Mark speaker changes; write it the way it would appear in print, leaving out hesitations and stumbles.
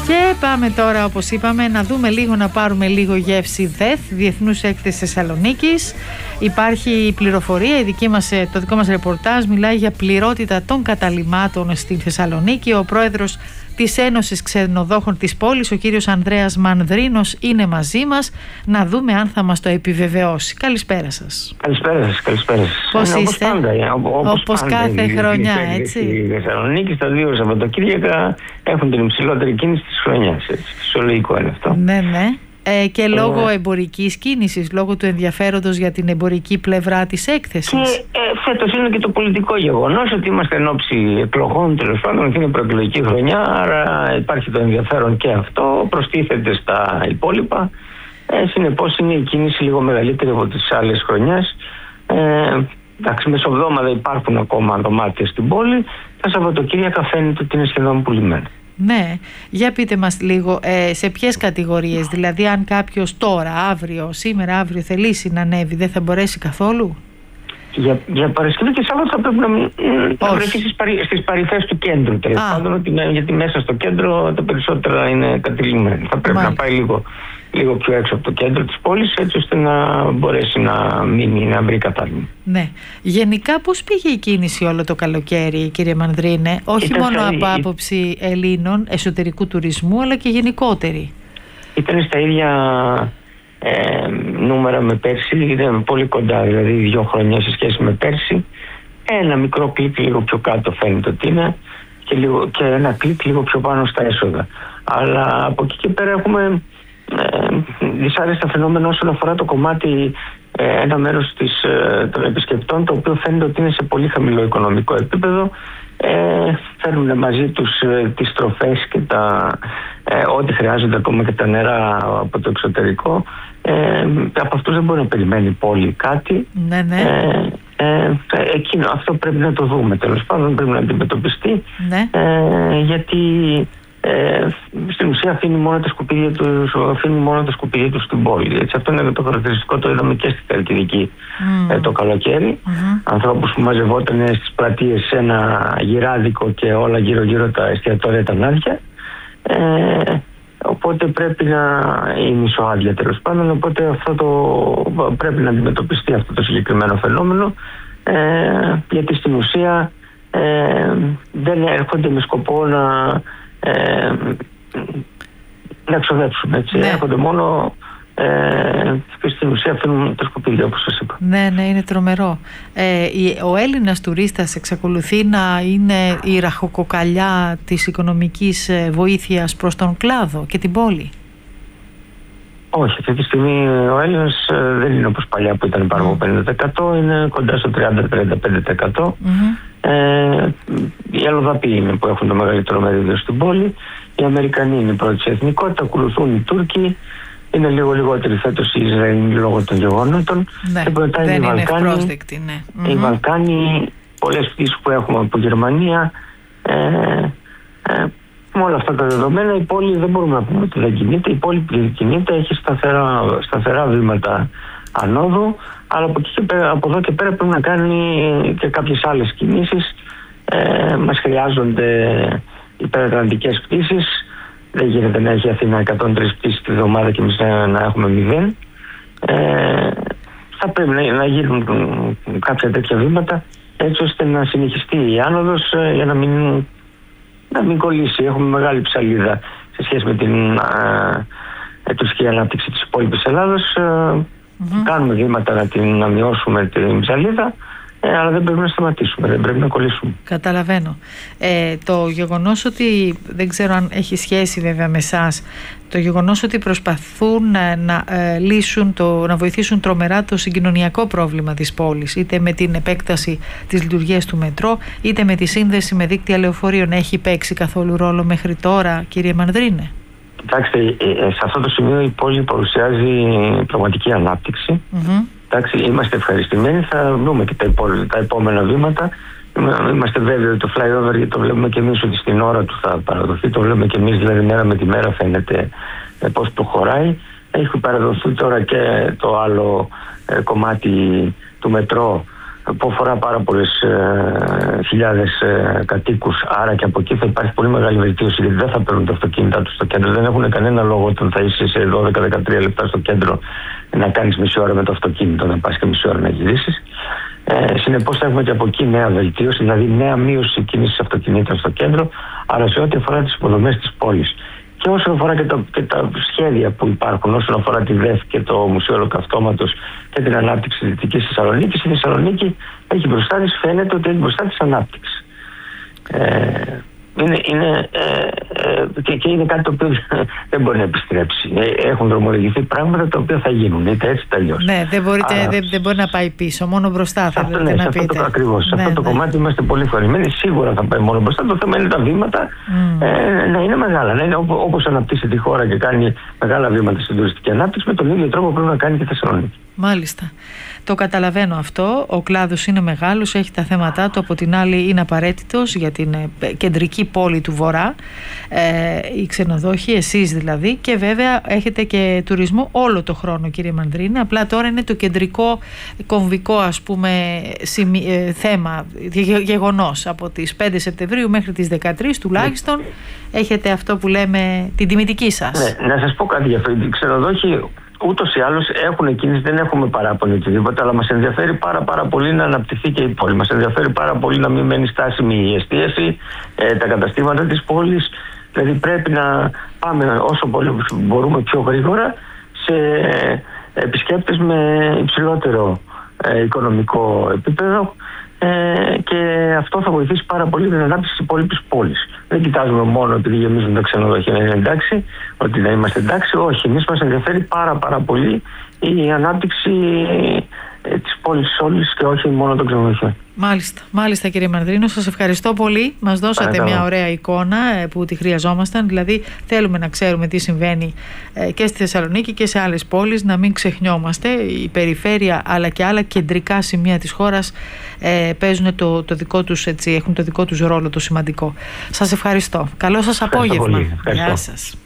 Speaker 1: Και πάμε τώρα, όπως είπαμε, να δούμε λίγο, να πάρουμε λίγο γεύση ΔΕΘ, Διεθνούς Έκθεσης Θεσσαλονίκης. Υπάρχει πληροφορία, το δικό μας ρεπορτάζ μιλάει για πληρότητα των καταλυμάτων στην Θεσσαλονίκη. Ο πρόεδρος της Ένωσης Ξενοδόχων της πόλης, ο κύριος Ανδρέας Μανδρίνος, είναι μαζί μας. Να δούμε αν θα μας το επιβεβαιώσει. Καλησπέρα σας.
Speaker 2: Καλησπέρα σας.
Speaker 1: Πώς είστε? Όπως κάθε χρονιά, έτσι.
Speaker 2: Στη Θεσσαλονίκη στα 2 Σαββατοκύριακα έχουν την υψηλότερη κίνηση της χρονιάς. Φυσιολογικό είναι αυτό.
Speaker 1: Ναι. Και λόγω εμπορικής κίνησης, λόγω του ενδιαφέροντος για την εμπορική πλευρά της έκθεσης.
Speaker 2: Και φέτος είναι και το πολιτικό γεγονός ότι είμαστε εν ώψη εκλογών, τέλος πάντων, και είναι προεκλογική χρονιά, άρα υπάρχει το ενδιαφέρον και αυτό, προστίθεται στα υπόλοιπα. Συνεπώς είναι η κίνηση λίγο μεγαλύτερη από τις άλλες χρονιές. Εντάξει, μεσοβδόμαδα υπάρχουν ακόμα δωμάτια στην πόλη. Τα Σαββατοκύριακα φαίνεται ότι είναι σχεδόν πουλημένα.
Speaker 1: Ναι, για πείτε μας λίγο σε ποιες κατηγορίες, δηλαδή αν κάποιος τώρα, σήμερα, αύριο θελήσει να ανέβει, δεν θα μπορέσει καθόλου?
Speaker 2: Για Παρασκευή και Σάββατο θα πρέπει να βρεθεί στις παρυφές του κέντρου, τέλος πάντων, γιατί μέσα στο κέντρο τα περισσότερα είναι κατηλημένα. Θα πρέπει να πάει λίγο πιο έξω από το κέντρο της πόλης, έτσι ώστε να μπορέσει να μείνει, να βρει κατάλημα.
Speaker 1: Ναι. Γενικά πώς πήγε η κίνηση όλο το καλοκαίρι, κύριε Μανδρίνε, όχι μόνο από άποψη Ελλήνων, εσωτερικού τουρισμού, αλλά και γενικότερη?
Speaker 2: Ήταν στα ίδια νούμερα με πέρσι, ήταν πολύ κοντά, δηλαδή 2 χρόνια σε σχέση με πέρσι. Ένα μικρό κλικ λίγο πιο κάτω φαίνεται ότι είναι και ένα κλικ λίγο πιο πάνω στα έσοδα. Αλλά από εκεί και πέρα έχουμε δυσάρεστα φαινόμενα όσον αφορά το κομμάτι, ένα μέρος των επισκεπτών, το οποίο φαίνεται ότι είναι σε πολύ χαμηλό οικονομικό επίπεδο. Φέρνουν μαζί τους τις τροφές και ό,τι χρειάζονται, ακόμα και τα νερά από το εξωτερικό. Από αυτούς δεν μπορεί να περιμένει η πόλη κάτι.
Speaker 1: Ναι.
Speaker 2: Αυτό πρέπει να το δούμε, τέλος πάντων, πρέπει να αντιμετωπιστεί.
Speaker 1: Ναι.
Speaker 2: Γιατί στην ουσία αφήνει μόνο τα σκουπίδια τους στην πόλη. Έτσι, αυτό είναι το χαρακτηριστικό, το είδαμε και στη Χαλκιδική το καλοκαίρι. Ανθρώπους που μαζευόταν στις πλατείες σε ένα γυράδικο και όλα γύρω-γύρω τα εστιατόρια ήταν άδεια. Οπότε πρέπει να είναι μισοάδεια, τέλος πάντων. Οπότε πρέπει να αντιμετωπιστεί αυτό το συγκεκριμένο φαινόμενο, γιατί στην ουσία δεν έρχονται με σκοπό να ξοδέψουν, έτσι. Ναι. Έρχονται μόνο και στην ουσία αφήνουν τα σκουπίδια, όπως σας είπα.
Speaker 1: Ναι, είναι τρομερό. Ο Έλληνας τουρίστας εξακολουθεί να είναι η ραχοκοκαλιά της οικονομικής βοήθειας προς τον κλάδο και την πόλη?
Speaker 2: Όχι, αυτή τη στιγμή ο Έλληνας δεν είναι όπως παλιά που ήταν πάνω από 50%, είναι κοντά στο 30-35%. Οι Αλλοδαποί είναι που έχουν το μεγαλύτερο μερίδιο στην πόλη. Οι Αμερικανοί είναι η πρώτη σε εθνικότητα, ακολουθούν οι Τούρκοι. Είναι λίγο λιγότεροι φέτος οι Ισραηλοί λόγω των γεγονότων.
Speaker 1: Ναι, δεν είναι ευπρόσδεκτοι. Ναι.
Speaker 2: Οι Βαλκάνοι, πολλές πτήσεις που έχουμε από Γερμανία. Με όλα αυτά τα δεδομένα, η πόλη δεν μπορούμε να πούμε ότι δεν κινείται. Η πόλη κινείται, έχει σταθερά βήματα ανόδου, αλλά από εδώ και πέρα πρέπει να κάνει και κάποιες άλλες κινήσεις. Μας χρειάζονται υπερατλαντικές πτήσεις. Δεν γίνεται να έχει Αθήνα 103 πτήσεις τη εβδομάδα και εμείς να έχουμε 0. Θα πρέπει να γίνουν κάποια τέτοια βήματα, έτσι ώστε να συνεχιστεί η άνοδος, για να μην κολλήσει. Έχουμε μεγάλη ψαλίδα σε σχέση με την τουριστική ανάπτυξη της υπόλοιπης Ελλάδος. Κάνουμε βήματα να μειώσουμε την ψαλίδα, αλλά δεν πρέπει να σταματήσουμε, δεν πρέπει να κολλήσουμε.
Speaker 1: Καταλαβαίνω. Το γεγονός ότι, δεν ξέρω αν έχει σχέση βέβαια με εσάς, το γεγονός ότι προσπαθούν να βοηθήσουν τρομερά το συγκοινωνιακό πρόβλημα της πόλης, είτε με την επέκταση της λειτουργίας του μετρό, είτε με τη σύνδεση με δίκτυα λεωφορείων, έχει παίξει καθόλου ρόλο μέχρι τώρα, κύριε Μανδρίνε?
Speaker 2: Κοιτάξτε, σε αυτό το σημείο η πόλη παρουσιάζει πραγματική ανάπτυξη. Εντάξει, είμαστε ευχαριστημένοι, θα δούμε και τα επόμενα βήματα. Είμαστε βέβαιοι ότι το flyover, γιατί το βλέπουμε και εμείς ότι στην ώρα του θα παραδοθεί, το βλέπουμε και εμείς, δηλαδή μέρα με τη μέρα φαίνεται πώς προχωράει. Έχει παραδοθεί τώρα και το άλλο κομμάτι του μετρό, που αφορά πάρα πολλές χιλιάδες κατοίκους, άρα και από εκεί θα υπάρχει πολύ μεγάλη βελτίωση, γιατί δεν θα παίρνουν τα αυτοκίνητα τους στο κέντρο. Δεν έχουν κανένα λόγο όταν θα είσαι σε 12-13 λεπτά στο κέντρο να κάνεις μισή ώρα με το αυτοκίνητο, να πας και μισή ώρα να γυρίσεις. Συνεπώς θα έχουμε και από εκεί νέα βελτίωση, δηλαδή νέα μείωση κίνησης αυτοκινήτων στο κέντρο, αλλά σε ό,τι αφορά τις υποδομές της πόλης. Και όσον αφορά και τα σχέδια που υπάρχουν, όσον αφορά τη ΔΕΘ και το Μουσείο Ολοκαυτώματος και την ανάπτυξη της Δυτικής Θεσσαλονίκης, η Θεσσαλονίκη έχει μπροστά της, φαίνεται ότι έχει μπροστά της ανάπτυξη. Και είναι κάτι το οποίο δεν μπορεί να επιστρέψει. Έχουν δρομολογηθεί πράγματα τα οποία θα γίνουν, είτε έτσι είτε αλλιώς.
Speaker 1: Ναι, δεν μπορεί να πάει πίσω, μόνο μπροστά θα
Speaker 2: θέλετε να πείτε. Ακριβώς. Σε αυτό το κομμάτι είμαστε πολύ φορημένοι. Σίγουρα θα πάει μόνο μπροστά. Το θέμα είναι τα βήματα να είναι μεγάλα. Να είναι όπως αναπτύσσεται η χώρα και κάνει μεγάλα βήματα στην τουριστική ανάπτυξη, με τον ίδιο τρόπο πρέπει να κάνει και η Θεσσαλονίκη.
Speaker 1: Μάλιστα. Το καταλαβαίνω αυτό. Ο κλάδος είναι μεγάλος, έχει τα θέματα του. Από την άλλη, είναι απαραίτητος για την κεντρική πόλη του Βορρά. Οι ξενοδόχοι, εσείς δηλαδή. Και βέβαια έχετε και τουρισμό όλο το χρόνο, κύριε Μανδρίνη. Απλά τώρα είναι το κεντρικό κομβικό, ας πούμε, θέμα, γεγονός. Από τις 5 Σεπτεμβρίου μέχρι τις 13 τουλάχιστον έχετε αυτό που λέμε την τιμητική σας.
Speaker 2: Ναι, να σας πω κάτι για αυτό. Οι ξενοδόχοι ούτως ή άλλως έχουν κίνηση, δεν έχουμε παράπονο οτιδήποτε, αλλά μας ενδιαφέρει πάρα πολύ να αναπτυχθεί και η πόλη. Μας ενδιαφέρει πάρα πολύ να μην μένει στάσιμη η εστίαση, τα καταστήματα της πόλης. Δηλαδή πρέπει να πάμε όσο πολύ μπορούμε πιο γρήγορα σε επισκέπτες με υψηλότερο οικονομικό επίπεδο, και αυτό θα βοηθήσει πάρα πολύ την ανάπτυξη της υπόλοιπης πόλης. Δεν κοιτάζουμε μόνο επειδή γεμίζουν τα ξενοδοχεία να είναι εντάξει, ότι να είμαστε εντάξει. Όχι, εμείς μας ενδιαφέρει πάρα πολύ η ανάπτυξη της πόλης όλης και όχι μόνο των ξενοδοχείων.
Speaker 1: Μάλιστα κύριε Μανδρίνο, σας ευχαριστώ πολύ. Μας δώσατε μια ωραία εικόνα που τη χρειαζόμασταν. Δηλαδή θέλουμε να ξέρουμε τι συμβαίνει και στη Θεσσαλονίκη και σε άλλες πόλεις, να μην ξεχνιόμαστε. Η περιφέρεια αλλά και άλλα κεντρικά σημεία της χώρας παίζουν το δικό τους, έτσι, έχουν το δικό τους ρόλο το σημαντικό. Σας ευχαριστώ. Καλό σας απόγευμα.
Speaker 2: Γεια
Speaker 1: σας.